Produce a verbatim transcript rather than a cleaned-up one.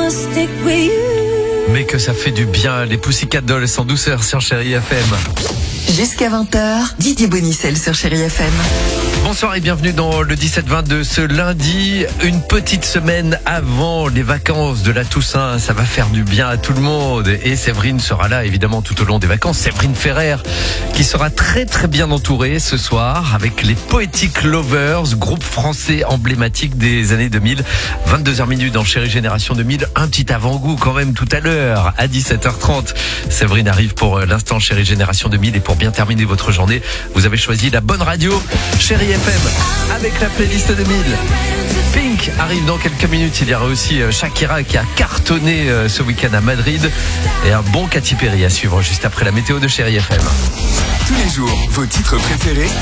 Mais que ça fait du bien, les Pussycat Dolls en douceur sur Chérie F M. Jusqu'à vingt heures, Didier Bonicel sur Chérie F M. Bonsoir et bienvenue dans le dix-sept vingt de ce lundi. Une petite semaine avant les vacances de la Toussaint. Ça va faire du bien à tout le monde. Et Séverine sera là évidemment tout au long des vacances. Séverine Ferrer qui sera très très bien entourée ce soir avec les Poetic Lovers, groupe français emblématique des années deux mille. vingt-deux heures minutes dans Chérie Génération deux mille. Un petit avant-goût quand même tout à l'heure à dix-sept heures trente. Séverine arrive pour l'instant Chérie Génération deux mille. Et pour bien terminer votre journée, vous avez choisi la bonne radio, Chérie F M, avec la playlist deux mille. Pink arrive dans quelques minutes. Il y aura aussi Shakira qui a cartonné ce week-end à Madrid. Et un bon Katy Perry à suivre juste après la météo de Chérie F M. Tous les jours, vos titres préférés